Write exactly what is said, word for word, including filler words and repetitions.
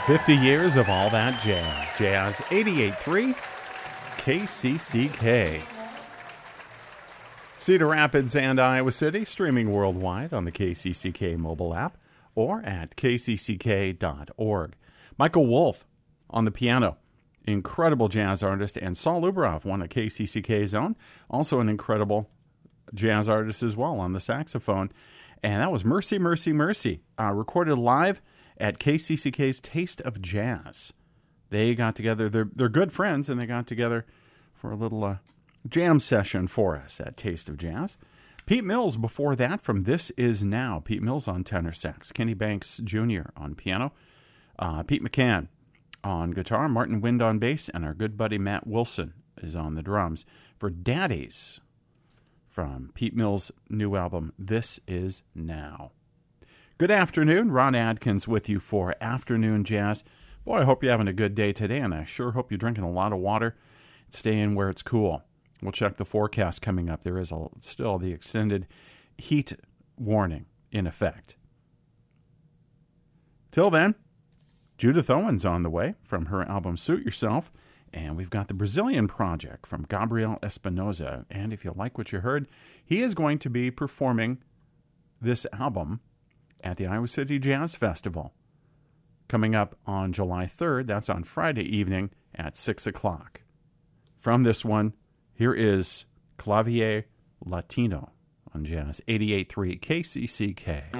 fifty years of all that jazz. Jazz eighty-eight point three K C C K. Cedar Rapids and Iowa City, streaming worldwide on the K C C K mobile app or at k c c k dot org. Michael Wolf on the piano, incredible jazz artist, and Saul Luberoff, one of K C C K's own, also an incredible jazz artist as well on the saxophone. And that was Mercy, Mercy, Mercy, uh, recorded live at K C C K's Taste of Jazz. They got together, they're, they're good friends, and they got together for a little uh, jam session for us at Taste of Jazz. Pete Mills before that from This Is Now. Pete Mills on tenor sax, Kenny Banks Junior on piano, uh, Pete McCann on guitar, Martin Wind on bass, and our good buddy Matt Wilson is on the drums for Daddies from Pete Mills' new album, This Is Now. Good afternoon. Ron Adkins with you for Afternoon Jazz. Boy, I hope you're having a good day today, and I sure hope you're drinking a lot of water, staying where it's cool. We'll check the forecast coming up. There is a, still the extended heat warning in effect. Till then, Judith Owens on the way from her album Suit Yourself. And we've got the Brazilian Project from Gabriel Espinosa. And if you like what you heard, he is going to be performing this album at the Iowa City Jazz Festival coming up on July third. That's on Friday evening at six o'clock. From this one, here is Clavier Latino on Jazz eighty-eight point three K C C K.